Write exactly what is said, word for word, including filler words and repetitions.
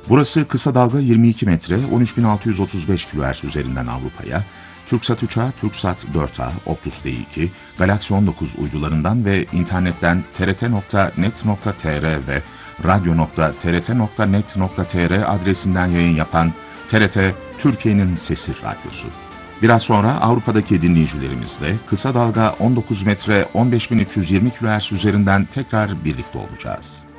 Burası kısa dalga yirmi iki metre on üç bin altı yüz otuz beş kilohertz üzerinden Avrupa'ya, TürkSat üç A, TürkSat dört A, Optus D iki, Galaxy on dokuz uydularından ve internetten t r t nokta net nokta t r ve radyo nokta t r t nokta net nokta t r adresinden yayın yapan T R T Türkiye'nin Sesi Radyosu. Biraz sonra Avrupa'daki dinleyicilerimizle kısa dalga on dokuz metre on beş bin üç yüz yirmi kilohertz üzerinden tekrar birlikte olacağız.